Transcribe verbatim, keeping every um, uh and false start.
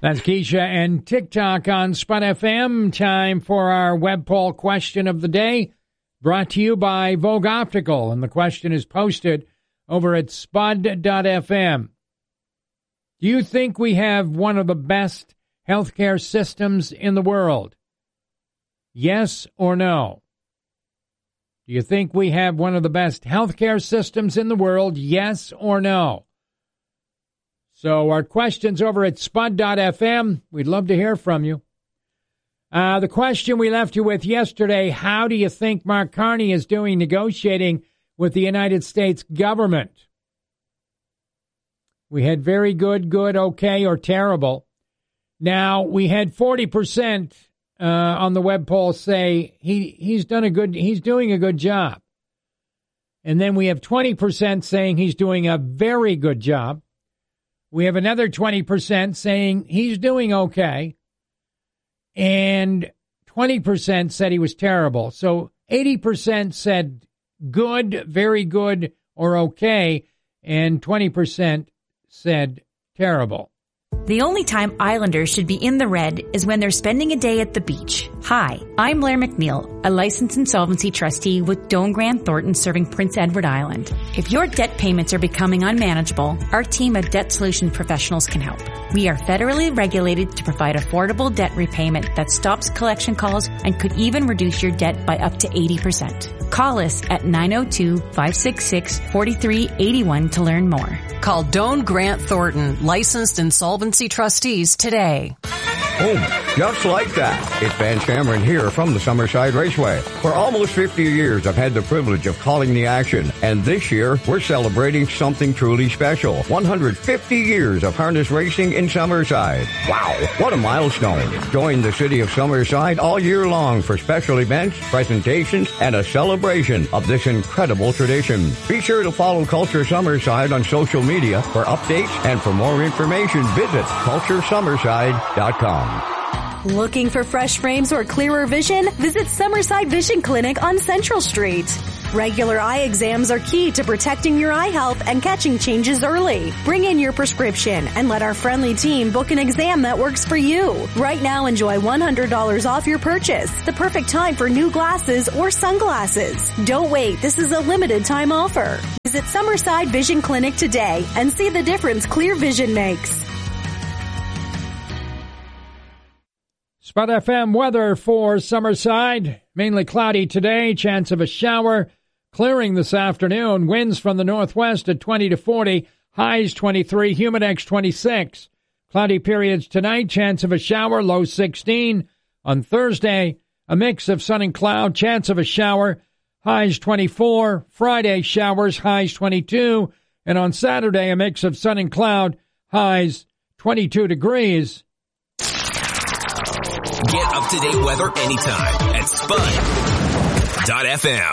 That's Keisha and TikTok on Spud F M. Time for our web poll question of the day, brought to you by Vogue Optical. And the question is posted over at spud dot f m. Do you think we have one of the best healthcare systems in the world? Yes or no? Do you think we have one of the best healthcare systems in the world? Yes or no? So our question's over at spud dot f m. We'd love to hear from you. Uh, the question we left you with yesterday, how do you think Mark Carney is doing negotiating with the United States government? We had very good, good, okay, or terrible. Now, we had forty percent uh, on the web poll say he he's done a good, he's doing a good job. And then we have twenty percent saying he's doing a very good job. We have another twenty percent saying he's doing okay. And twenty percent said he was terrible. So eighty percent said good, very good, or okay. And twenty percent said terrible. The only time Islanders should be in the red is when they're spending a day at the beach. Hi, I'm Blair McNeil, a licensed insolvency trustee with Doane Grant Thornton serving Prince Edward Island. If your debt payments are becoming unmanageable, our team of debt solution professionals can help. We are federally regulated to provide affordable debt repayment that stops collection calls and could even reduce your debt by up to eighty percent. Call us at nine oh two, five six six, four three eight one to learn more. Call Doane Grant Thornton, licensed insolvency trustees today. Oh, just like that. It's Van Cameron here from the Summerside Raceway. For almost fifty years, I've had the privilege of calling the action. And this year, we're celebrating something truly special. one hundred fifty years of harness racing in Summerside. Wow, what a milestone. Join the city of Summerside all year long for special events, presentations, and a celebration of this incredible tradition. Be sure to follow Culture Summerside on social media for updates, and for more information, visit culture summerside dot com. Looking for fresh frames or clearer vision? Visit Summerside Vision Clinic on Central Street. Regular eye exams are key to protecting your eye health and catching changes early. Bring in your prescription and let our friendly team book an exam that works for you. Right now, enjoy one hundred dollars off your purchase. The perfect time for new glasses or sunglasses. Don't wait. This is a limited time offer. Visit Summerside Vision Clinic today and see the difference clear vision makes. Spud F M weather for Summerside. Mainly cloudy today, chance of a shower. Clearing this afternoon. Winds from the northwest at twenty to forty. Highs twenty-three, Humidex twenty-six. Cloudy periods tonight, chance of a shower, low sixteen. On Thursday, a mix of sun and cloud, chance of a shower. Highs twenty-four. Friday, showers, highs twenty-two. And on Saturday, a mix of sun and cloud, highs twenty-two degrees. Get up-to-date weather anytime at spud dot f m.